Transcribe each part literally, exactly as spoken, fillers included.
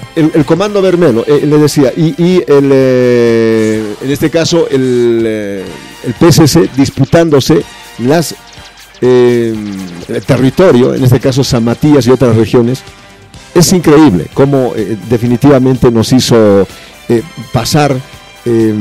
el, el comando Bermelo, eh, le decía, y, y el, eh, en este caso el, eh, el P S C disputándose las eh, el territorio, en este caso San Matías y otras regiones. Es increíble cómo eh, definitivamente nos hizo eh, pasar eh,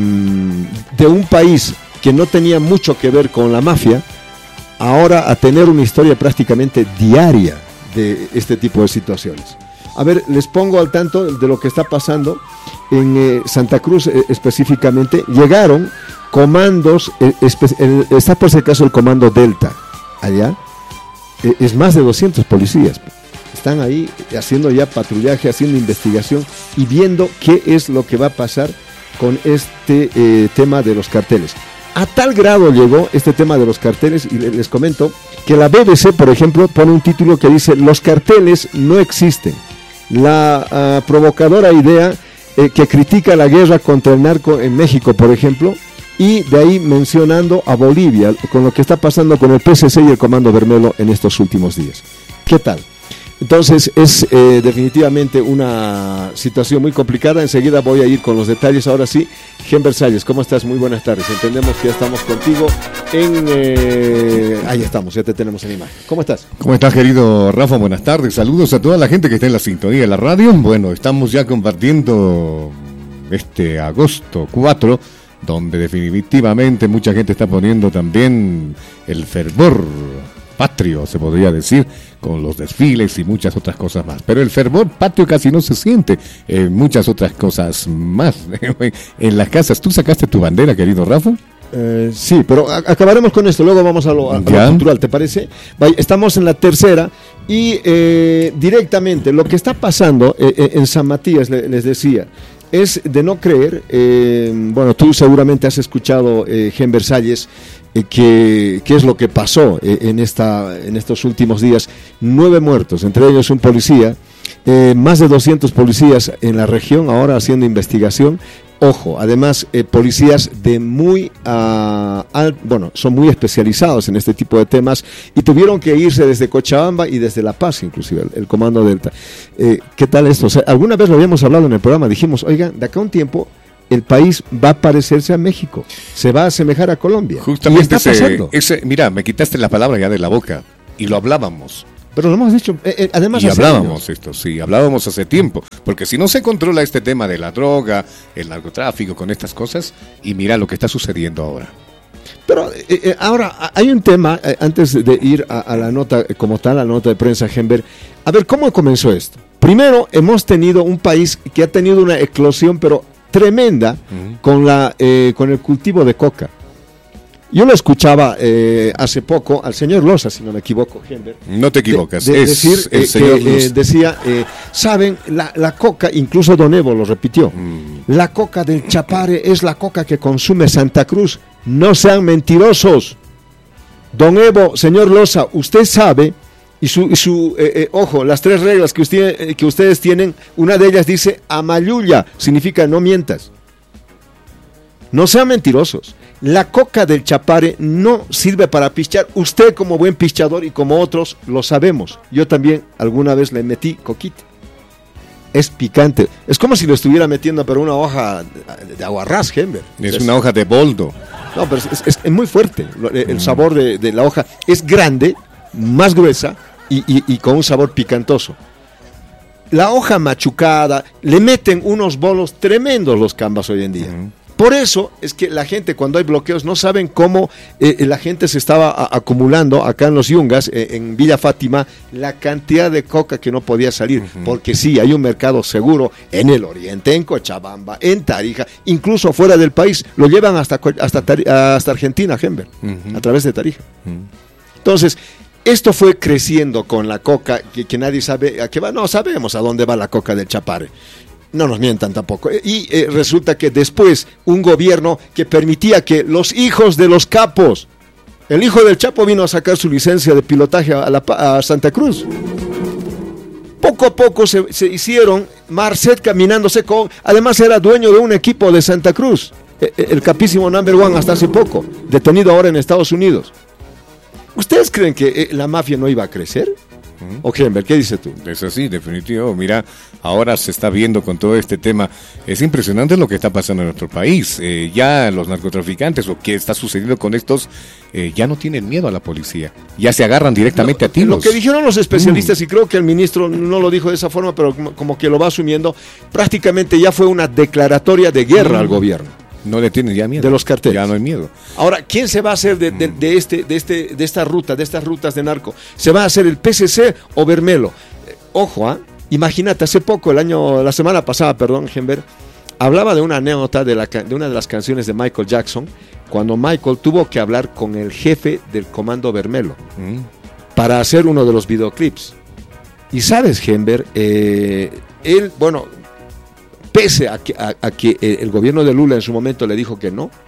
de un país que no tenía mucho que ver con la mafia, ahora a tener una historia prácticamente diaria de este tipo de situaciones. A ver, les pongo al tanto de lo que está pasando en eh, Santa Cruz eh, específicamente. Llegaron comandos, eh, espe- el, está por ese caso el comando Delta, allá, eh, es más de doscientos policías. Están ahí haciendo ya patrullaje, haciendo investigación y viendo qué es lo que va a pasar con este eh, tema de los carteles. A tal grado llegó este tema de los carteles, y les comento que la B B C, por ejemplo, pone un título que dice: los carteles no existen. La uh, provocadora idea eh, que critica la guerra contra el narco en México, por ejemplo, y de ahí mencionando a Bolivia, con lo que está pasando con el P S C y el Comando Bermelo en estos últimos días. ¿Qué tal? Entonces es eh, definitivamente una situación muy complicada. Enseguida voy a ir con los detalles. Ahora sí, Gen Versalles, ¿cómo estás? Muy buenas tardes. Entendemos que ya estamos contigo en... Eh... Ahí estamos, ya te tenemos en imagen. ¿Cómo estás? ¿Cómo estás, querido Rafa? Buenas tardes. Saludos a toda la gente que está en la sintonía de la radio. Bueno, estamos ya compartiendo este agosto cuatro, donde definitivamente mucha gente está poniendo también el fervor patrio, se podría decir, con los desfiles y muchas otras cosas más. Pero el fervor patrio casi no se siente en muchas otras cosas más. En las casas, ¿tú sacaste tu bandera, querido Rafa? Eh, sí, pero a- acabaremos con esto, luego vamos a lo, a, a lo cultural, ¿te parece? Vaya, estamos en la tercera y eh, directamente lo que está pasando eh, eh, en San Matías, le, les decía, es de no creer. Eh, bueno, tú seguramente has escuchado, eh, Gen Versalles, eh, que, qué es lo que pasó eh, en, esta, en estos últimos días. Nueve muertos, entre ellos un policía, eh, más de doscientos policías en la región ahora haciendo investigación. Ojo, además eh, policías de muy, uh, al, bueno, son muy especializados en este tipo de temas y tuvieron que irse desde Cochabamba y desde La Paz, inclusive, el, el Comando Delta. Eh, ¿Qué tal esto? O sea, alguna vez lo habíamos hablado en el programa, dijimos, oigan, de acá a un tiempo el país va a parecerse a México, se va a asemejar a Colombia. Justamente y está ese, pasando. ese, mira, me quitaste la palabra ya de la boca y lo hablábamos. Pero lo hemos dicho, eh, eh, además... Y hace hablábamos años. esto, sí, hablábamos hace tiempo, porque si no se controla este tema de la droga, el narcotráfico, con estas cosas, y mira lo que está sucediendo ahora. Pero eh, eh, ahora hay un tema, eh, antes de ir a, a la nota eh, como tal, a la nota de prensa, Genber. A ver, ¿cómo comenzó esto? Primero, hemos tenido un país que ha tenido una eclosión, pero tremenda, uh-huh. con, la, eh, con el cultivo de coca. Yo lo escuchaba eh, hace poco al señor Loza, si no me equivoco, Genber. No te equivocas, de, de es decir, el eh, señor que, eh, decía, eh, saben, la, la coca, incluso Don Evo lo repitió, mm. la coca del Chapare es la coca que consume Santa Cruz. No sean mentirosos. Don Evo, señor Loza, usted sabe, y su, y su eh, eh, ojo, las tres reglas que, usted, eh, que ustedes tienen, una de ellas dice amayulla, significa no mientas. No sean mentirosos. La coca del Chapare no sirve para pichar. Usted, como buen pichador y como otros, lo sabemos. Yo también alguna vez le metí coquita. Es picante. Es como si lo estuviera metiendo pero una hoja de aguarrás, Genber. Es, es una hoja de boldo. No, pero es, es, es muy fuerte. El mm. sabor de, de la hoja es grande, más gruesa y, y, y con un sabor picantoso. La hoja machucada, le meten unos bolos tremendos los cambas hoy en día. Mm. Por eso es que la gente, cuando hay bloqueos, no saben cómo eh, la gente se estaba a, acumulando acá en los Yungas, eh, en Villa Fátima, la cantidad de coca que no podía salir. Uh-huh. Porque sí, hay un mercado seguro en el oriente, en Cochabamba, en Tarija, incluso fuera del país. Lo llevan hasta, hasta, hasta Argentina, Genber, uh-huh. a través de Tarija. Uh-huh. Entonces, esto fue creciendo con la coca, que, que nadie sabe a qué va. No sabemos a dónde va la coca del Chapare. No nos mientan tampoco. Y eh, resulta que después un gobierno que permitía que los hijos de los capos, el hijo del Chapo vino a sacar su licencia de pilotaje a, la, a Santa Cruz. Poco a poco se, se hicieron Marcet caminándose con... Además era dueño de un equipo de Santa Cruz, el, el capísimo number one hasta hace poco, detenido ahora en Estados Unidos. ¿Ustedes creen que eh, la mafia no iba a crecer? Uh-huh. O Henber, ¿qué dices tú? Es así, definitivo. Mira, ahora se está viendo con todo este tema. Es impresionante lo que está pasando en nuestro país. Eh, ya los narcotraficantes, lo que está sucediendo con estos, eh, ya no tienen miedo a la policía. Ya se agarran directamente lo, a tiros. Lo que dijeron los especialistas, mm. y creo que el ministro no lo dijo de esa forma, pero como, como que lo va asumiendo, prácticamente ya fue una declaratoria de guerra mm. al gobierno. No le tienen ya miedo. De los carteles. Ya no hay miedo. Ahora, ¿quién se va a hacer de, de, de, este, de, este, de esta ruta, de estas rutas de narco? ¿Se va a hacer el P C C o Bermelo? Eh, ojo, ¿ah? ¿eh? Imagínate, hace poco, el año, la semana pasada, perdón, Henber, hablaba de una anécdota de, la, de una de las canciones de Michael Jackson, cuando Michael tuvo que hablar con el jefe del comando Bermelo mm. para hacer uno de los videoclips. Y sabes, Henber, eh, él, bueno... Pese a que, a, a que el gobierno de Lula en su momento le dijo que no,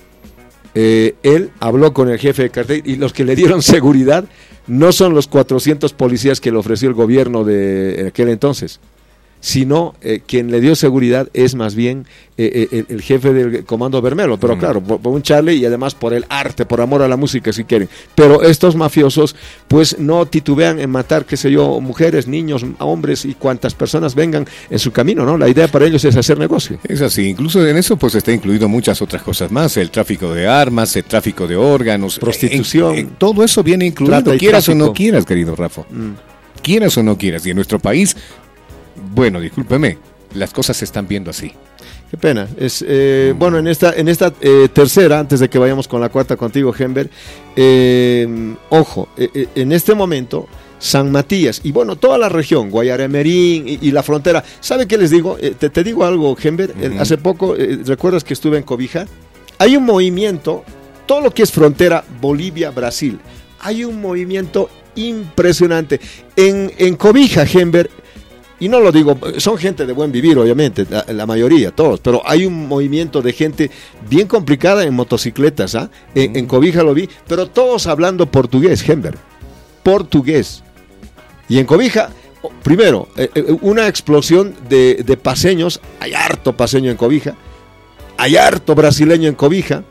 eh, él habló con el jefe de cartel y los que le dieron seguridad no son los cuatrocientos policías que le ofreció el gobierno de aquel entonces, sino eh, quien le dio seguridad es más bien eh, eh, el jefe del comando Bermelo, pero mm. claro, por, por un charle y además por el arte, por amor a la música si quieren, pero estos mafiosos pues no titubean en matar, qué sé yo, mujeres, niños, hombres y cuantas personas vengan en su camino, ¿no? La idea para ellos es hacer negocio. Es así, incluso en eso pues está incluido muchas otras cosas más, el tráfico de armas, el tráfico de órganos, prostitución, en, en, todo eso viene incluido, quieras tráfico. o no quieras, querido Rafa, mm. quieras o no quieras, y en nuestro país, bueno, discúlpeme, las cosas se están viendo así. Qué pena. Es eh, mm. Bueno, en esta, en esta eh, tercera, antes de que vayamos con la cuarta contigo, Henber, eh, ojo, eh, en este momento, San Matías y bueno, toda la región, Guayaremerín y, y la frontera. ¿Sabe qué les digo? Eh, te, te digo algo, Henber. Mm-hmm. Hace poco, eh, ¿recuerdas que estuve en Cobija? Hay un movimiento, todo lo que es frontera Bolivia-Brasil, hay un movimiento impresionante. En, en Cobija, Henber, y no lo digo, son gente de buen vivir, obviamente, la, la mayoría, todos, pero hay un movimiento de gente bien complicada en motocicletas, ¿ah? En, mm. en Cobija lo vi, pero todos hablando portugués, Henber, portugués. Y en Cobija, primero, eh, una explosión de, de paseños, hay harto paseño en Cobija, hay harto brasileño en Cobija,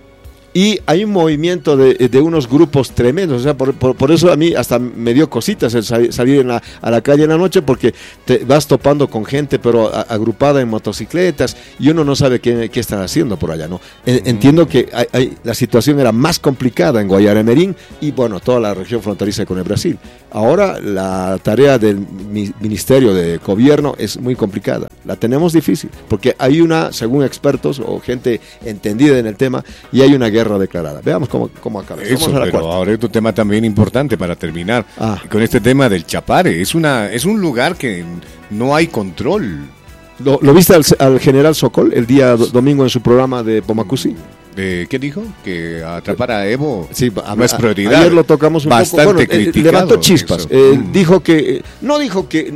y hay un movimiento de, de unos grupos tremendos, o sea, por, por, por eso a mí hasta me dio cositas el salir en la, a la calle en la noche, porque te vas topando con gente, pero a, agrupada en motocicletas, y uno no sabe qué, qué están haciendo por allá, ¿no? Entiendo que hay, hay, la situación era más complicada en Guayaremerín, y bueno, toda la región fronteriza con el Brasil. Ahora la tarea del Ministerio de Gobierno es muy complicada, la tenemos difícil, porque hay una, según expertos o gente entendida en el tema, y hay una guerra declarada. Veamos cómo, cómo acaba. Eso, Vamos a la pero cuarta. Ahora otro tema también importante para terminar ah. con este tema del Chapare. Es una es un lugar que no hay control. ¿Lo, lo viste al, al general Sokol el día do, domingo en su programa de Pomacusi? ¿De qué dijo? Que atrapar a Evo sí, a, no es prioridad. Ayer lo tocamos un Bastante poco. Bueno, criticado. Eh, levantó chispas. Eh, mm. Dijo que, no dijo que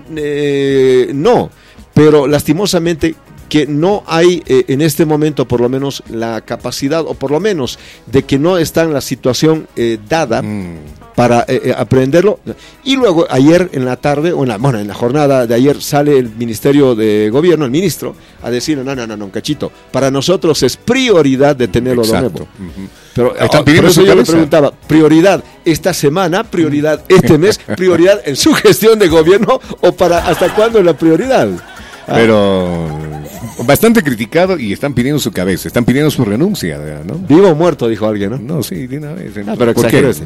eh, no, pero lastimosamente que no hay eh, en este momento por lo menos la capacidad, o por lo menos de que no está en la situación eh, dada mm. para eh, aprenderlo. Y luego ayer en la tarde, o en la, bueno, en la jornada de ayer sale el Ministerio de Gobierno, el ministro, a decir, no, no, no, no, cachito, para nosotros es prioridad de tenerlo de nuevo. Uh-huh. Pero están pidiendo por eso su yo cabeza. le preguntaba, prioridad esta semana, prioridad este mes, prioridad en su gestión de gobierno, o para hasta cuándo es la prioridad. Ah. Pero bastante criticado y están pidiendo su cabeza, están pidiendo su renuncia, ¿no? Vivo o muerto, dijo alguien, ¿no? No, sí, de una vez. Ah, pero exagérese.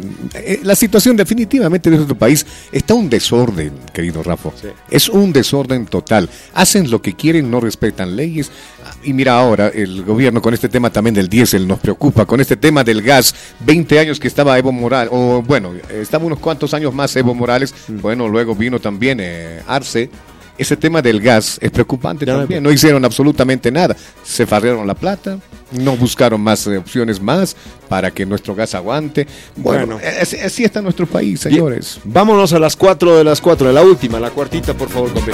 La situación definitivamente de nuestro país está un desorden, querido Rafa. Sí. Es un desorden total. Hacen lo que quieren, no respetan leyes. Y mira ahora, el gobierno con este tema también del diésel nos preocupa, con este tema del gas, veinte años que estaba Evo Morales, o bueno, estaba unos cuantos años más Evo Morales, mm. bueno, luego vino también eh, Arce. Ese tema del gas es preocupante ya también, no hicieron absolutamente nada, se farrearon la plata, no buscaron más eh, opciones más para que nuestro gas aguante. Bueno, bueno así, así está nuestro país, señores. Bien. Vámonos a las cuatro de las cuatro, de la última, la cuartita, por favor, con